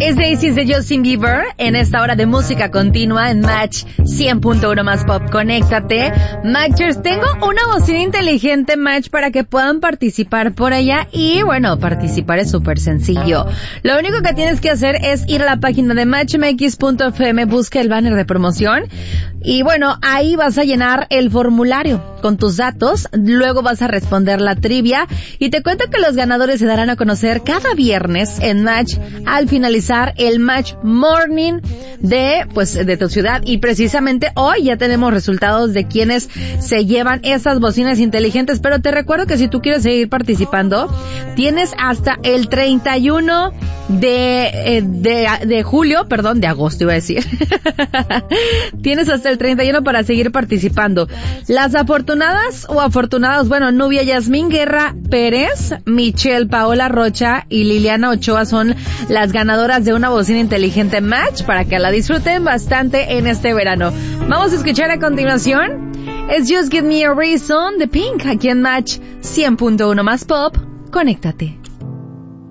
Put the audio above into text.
Es Daisy de Justin Bieber en esta hora de música continua en Match 100.1 más pop. Conéctate. Matchers, tengo una bocina inteligente, Match, para que puedan participar por ella. Y bueno, participar es súper sencillo. Lo único que tienes que hacer es ir a la página de matchmx.fm, busca el banner de promoción. Y bueno, ahí vas a llenar el formulario con tus datos, luego vas a responder la trivia y te cuento que los ganadores se darán a conocer cada viernes en Match al finalizar el Match Morning de tu ciudad. Y precisamente hoy ya tenemos resultados de quienes se llevan esas bocinas inteligentes, pero te recuerdo que si tú quieres seguir participando, tienes hasta el 31 de julio, perdón, de agosto iba a decir. Tienes hasta el 31 para seguir participando. Las afortunadas o afortunados, bueno, Nubia Yasmín Guerra Pérez, Michelle Paola Rocha y Liliana Ochoa son las ganadoras de una bocina inteligente Match para que la disfruten bastante en este verano. Vamos a escuchar a continuación. Es Just Give Me a Reason de Pink aquí en Match 100.1 más pop. Conéctate.